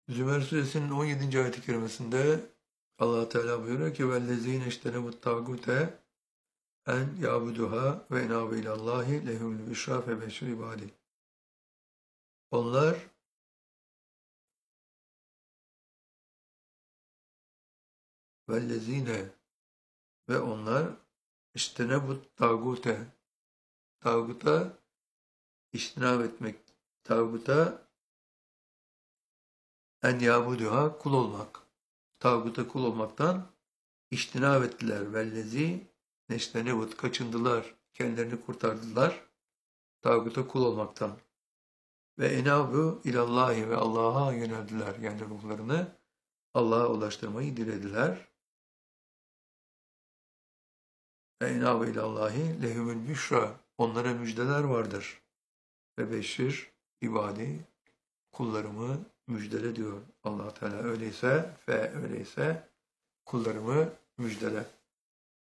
Zümer suresinin 17. ayet-i kerimesinde Allah Teala buyuruyor ki vellezine iştenebut tagute en yabuduha ve enabe ilallahi lehumul büşra febeşir ibadi. Onlar vellezine ve onlar iştenebut tagute, tağuta iştinab etmek, tağuta en yabuduha kul olmak, tağuta kul olmaktan iştinab ettiler. Vellezi neştenebut kaçındılar, kendilerini kurtardılar tağuta kul olmaktan. Ve enabu ilallahi ve Allah'a yöneldiler. Yani ruhlarını Allah'a ulaştırmayı dilediler. Ve enabu ilallahi lehumül büşra. Onlara müjdeler vardır. Ve beşir ibadi kullarımı müjdele diyor Allah Teala. Öyleyse kullarımı müjdele.